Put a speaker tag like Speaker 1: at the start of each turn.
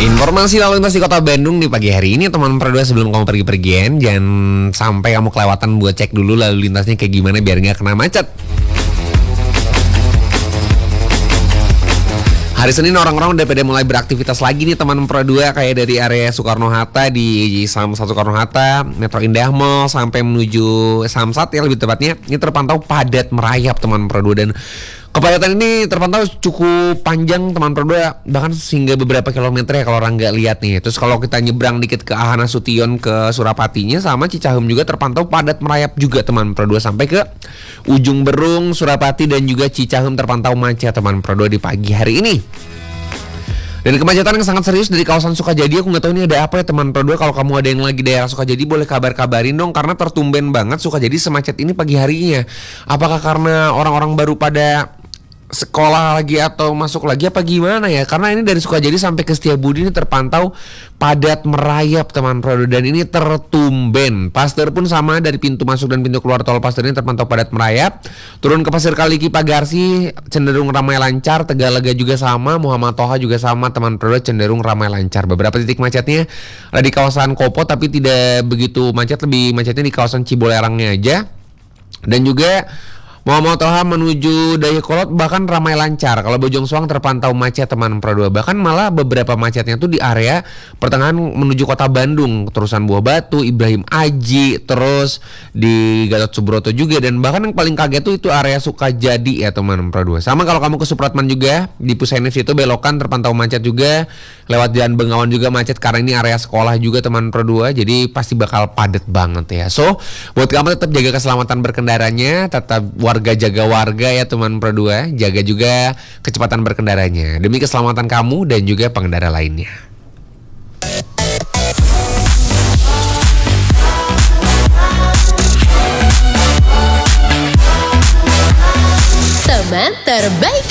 Speaker 1: Informasi lalu lintas di kota Bandung di pagi hari ini teman Perdua, sebelum kamu pergi-pergian jangan sampai kamu kelewatan buat cek dulu lalu lintasnya kayak gimana biar nggak kena macet. Hari Senin orang-orang udah pada mulai beraktivitas lagi nih teman Perdua, kayak dari area Soekarno-Hatta di Samsat Soekarno-Hatta, Metro Indah Mall sampai menuju Samsat ya lebih tepatnya. Ini terpantau padat merayap teman Perdua, dan kepadatan ini terpantau cukup panjang teman Perdua, bahkan hingga beberapa kilometer ya kalau orang nggak lihat nih. Terus kalau kita nyebrang dikit ke Ahana Sution ke Surapatinya sama Cicahem juga terpantau padat merayap juga teman Perdua, sampai ke ujung Berung, Surapati dan juga Cicahem terpantau macet teman Perdua di pagi hari ini. Dan kemacetan yang sangat serius dari kawasan Sukajadi, aku nggak tahu ini ada apa ya teman Perdua. Kalau kamu ada yang lagi daerah Sukajadi boleh kabarin dong, karena tertumben banget Sukajadi semacet ini pagi harinya. Apakah karena orang-orang baru pada sekolah lagi atau masuk lagi apa gimana ya? Karena ini dari Sukajadi sampai ke Setiabudi ini terpantau padat merayap teman Perdua, dan ini tertumben. Paster pun sama, dari pintu masuk dan pintu keluar tol Paster ini terpantau padat merayap. Turun ke Pasir Kaliki Pagarsi cenderung ramai lancar, Tegalega juga sama, Muhammad Toha juga sama teman Perdua, cenderung ramai lancar. Beberapa titik macetnya ada di kawasan Kopo tapi tidak begitu macet, lebih macetnya di kawasan Cibolerangnya aja. Dan juga Muhammad Toha menuju Dayakolot bahkan ramai lancar. Kalau Bojong Soang terpantau macet teman Perdua. Bahkan malah beberapa macetnya tuh di area pertengahan menuju kota Bandung, terusan Buah Batu, Ibrahim Aji, terus di Gatot Subroto juga. Dan bahkan yang paling kaget tuh itu area Sukajadi ya teman Perdua. Sama kalau kamu ke Supratman juga, di Pusenif itu belokan terpantau macet juga. Lewat Jalan Bengawan juga macet karena ini area sekolah juga teman Perdua. Jadi pasti bakal padat banget ya. So buat kamu tetap jaga keselamatan berkendaranya, tetap warga jaga warga ya teman Perdua, jaga juga kecepatan berkendaranya demi keselamatan kamu dan juga pengendara lainnya.
Speaker 2: Teman terbaik